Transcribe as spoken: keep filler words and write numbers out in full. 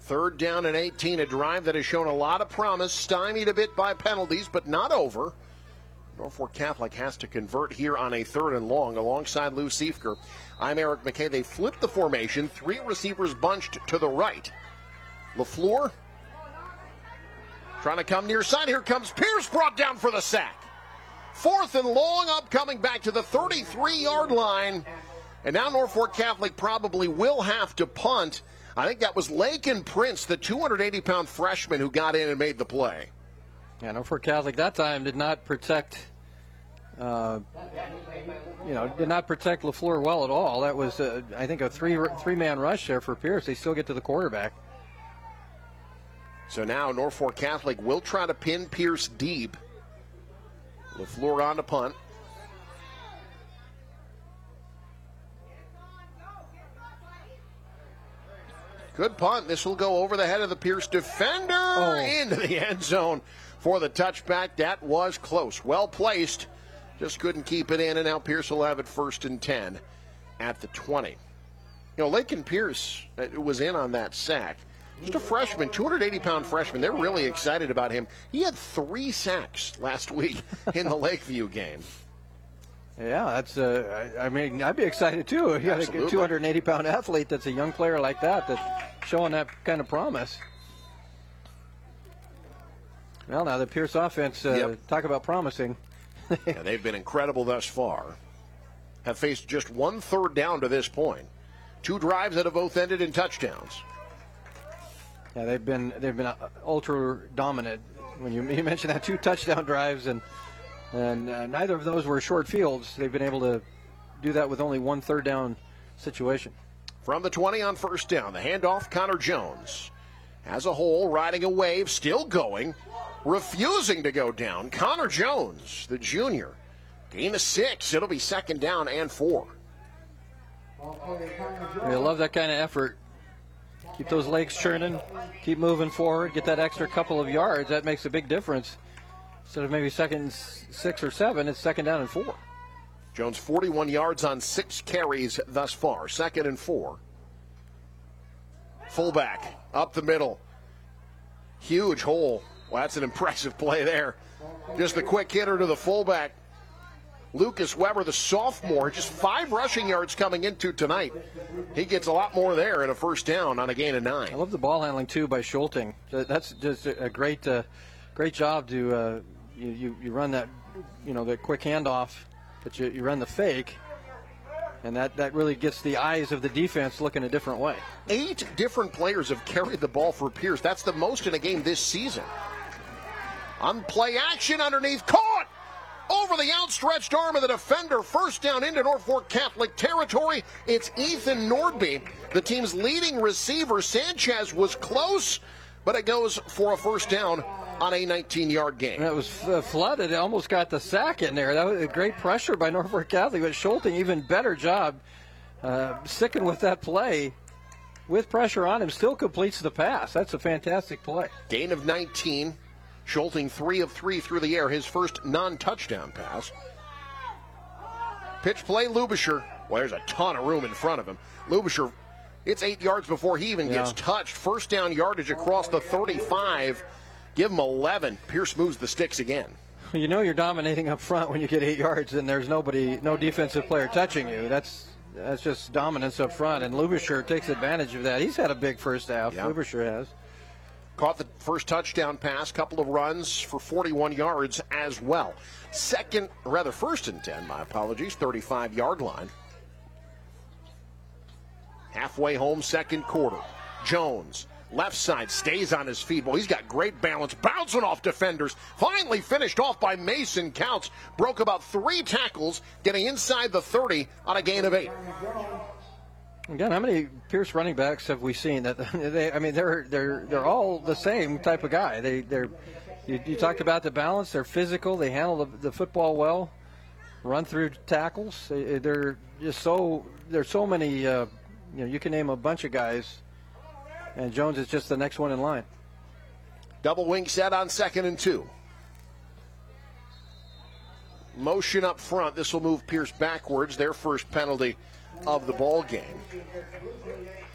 Third down and eighteen, a drive that has shown a lot of promise, stymied a bit by penalties, but not over. Norfolk Catholic has to convert here on a third and long alongside Lou Siefker. I'm Eric McKay. They flipped the formation, three receivers bunched to the right. LaFleur trying to come near side. Here comes Pierce, brought down for the sack. Fourth and long, upcoming back to the thirty-three-yard line. And now Norfolk Catholic probably will have to punt. I think that was Lakin Prince, the two hundred eighty pound freshman who got in and made the play. Yeah, Norfolk Catholic that time did not protect, uh, you know, did not protect LaFleur well at all. That was, uh, I think, a three three-man rush there for Pierce. They still get to the quarterback. So now Norfolk Catholic will try to pin Pierce deep. LaFleur on to punt. Good punt. This will go over the head of the Pierce defender oh. into the end zone for the touchback. That was close. Well placed. Just couldn't keep it in, and now Pierce will have it first and ten at the twenty. You know, Lakin Pierce was in on that sack. Just a freshman, two hundred eighty pound freshman. They're really excited about him. He had three sacks last week in the Lakeview game. Yeah, that's. Uh, I mean, I'd be excited too. You got a two hundred eighty pound athlete that's a young player like that, that's showing that kind of promise. Well, now the Pierce offense, uh, yep. talk about promising. Yeah, they've been incredible thus far. Have faced just one third down to this point. Two drives that have both ended in touchdowns. Yeah, they've been they've been ultra dominant. When you, you mentioned that two touchdown drives, and and uh, neither of those were short fields. They've been able to do that with only one third down situation. From the twenty on first down, the handoff, Connor Jones has a hole, riding a wave, still going, refusing to go down. Connor Jones, the junior, gain of six. It'll be second down and four. I love that kind of effort. Keep those legs churning, keep moving forward, get that extra couple of yards. That makes a big difference. Instead of maybe second six or seven, it's second down and four. Jones forty-one yards on six carries thus far. Second and four. Fullback up the middle. Huge hole. Well, that's an impressive play there. Just the quick hitter to the fullback. Lucas Weber, the sophomore, just five rushing yards coming into tonight. He gets a lot more there and a first down on a gain of nine. I love the ball handling, too, by Schulting. That's just a great uh, great job to uh, you, you, you run that, you know, the quick handoff, but you, you run the fake, and that, that really gets the eyes of the defense looking a different way. Eight different players have carried the ball for Pierce. That's the most in a game this season. On play action underneath, caught! Over the outstretched arm of the defender, first down into Norfolk Catholic territory. It's Ethan Nordby, the team's leading receiver. Sanchez was close, but it goes for a first down on a nineteen-yard gain. It was uh, flooded. It almost got the sack in there. That was a great pressure by Norfolk Catholic, but Schulting, even better job uh, sticking with that play with pressure on him, still completes the pass. That's a fantastic play. Gain of nineteen. Schulting three of three through the air, his first non-touchdown pass. Pitch play, Lubisher. Well, there's a ton of room in front of him. Lubisher, it's eight yards before he even yeah. gets touched. First down yardage across the thirty-five. Give him eleven. Pierce moves the sticks again. You know you're dominating up front when you get eight yards and there's nobody, no defensive player touching you. That's that's just dominance up front, and Lubisher takes advantage of that. He's had a big first half. Yeah. Lubisher has. Caught the first touchdown pass, couple of runs for forty-one yards as well. Second, or rather first and ten, my apologies, thirty-five-yard line. Halfway home, second quarter. Jones, left side, stays on his feet. Well, he's got great balance, bouncing off defenders. Finally finished off by Mason Counts. Broke about three tackles, getting inside the thirty on a gain of eight. Again, how many Pierce running backs have we seen that they? I mean, they're they're they're all the same type of guy. They they're you, you talked about the balance. They're physical. They handle the, the football well. Run through tackles. They, they're just so there's so many. Uh, you know, you can name a bunch of guys, and Jones is just the next one in line. Double wing set on second and two. Motion up front. This will move Pierce backwards. Their first penalty of the ball game.